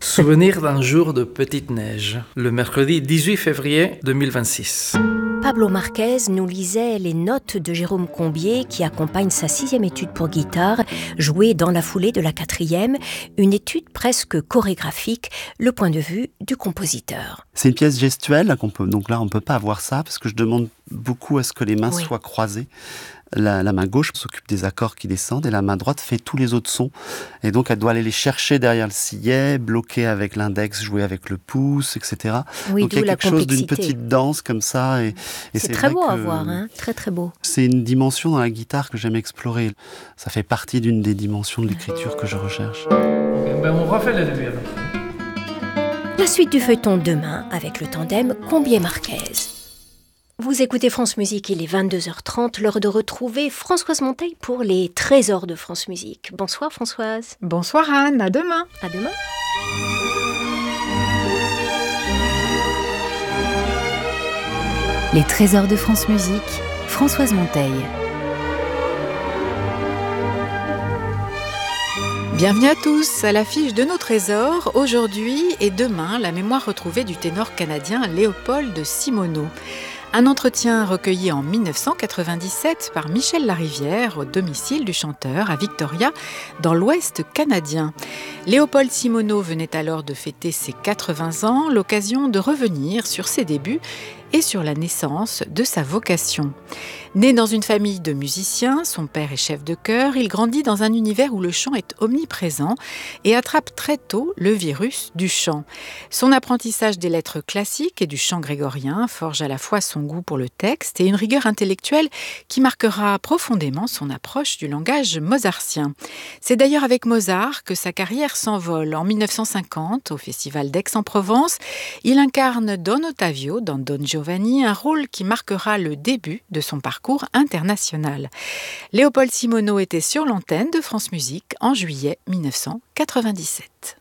Souvenir d'un jour de petite neige, le mercredi 18 février 2026. Pablo Marquez nous lisait les notes de Jérôme Combier qui accompagne sa 6e étude pour guitare, jouée dans la foulée de la 4e, une étude presque chorégraphique, le point de vue du compositeur. C'est une pièce gestuelle, donc là on ne peut pas avoir ça, parce que je demande beaucoup à ce que les mains soient croisées. La main gauche s'occupe des accords qui descendent et la main droite fait tous les autres sons. Et donc elle doit aller les chercher derrière le sillet, bloquer avec l'index, jouer avec le pouce, etc. Oui, donc il y a quelque chose d'une petite danse comme ça. Et c'est très beau à voir, hein, très très beau. C'est une dimension dans la guitare que j'aime explorer. Ça fait partie d'une des dimensions de l'écriture que je recherche. On refait le début. La suite du feuilleton demain avec le tandem Combier-Marquez. Vous écoutez France Musique, il est 22h30, l'heure de retrouver Françoise Monteil pour les trésors de France Musique. Bonsoir Françoise. Bonsoir Anne, à demain. À demain. Les trésors de France Musique, Françoise Monteil. Bienvenue à tous à l'affiche de nos trésors. Aujourd'hui et demain, la mémoire retrouvée du ténor canadien Léopold Simoneau. Un entretien recueilli en 1997 par Michel Larivière au domicile du chanteur à Victoria, dans l'Ouest canadien. Léopold Simoneau venait alors de fêter ses 80 ans, l'occasion de revenir sur ses débuts et sur la naissance de sa vocation. Né dans une famille de musiciens, son père est chef de chœur, il grandit dans un univers où le chant est omniprésent et attrape très tôt le virus du chant. Son apprentissage des lettres classiques et du chant grégorien forge à la fois son goût pour le texte et une rigueur intellectuelle qui marquera profondément son approche du langage mozartien. C'est d'ailleurs avec Mozart que sa carrière s'envole. En 1950, au Festival d'Aix-en-Provence, il incarne Don Ottavio dans Don Giovanni, un rôle qui marquera le début de son parcours international. Léopold Simoneau était sur l'antenne de France Musique en juillet 1997.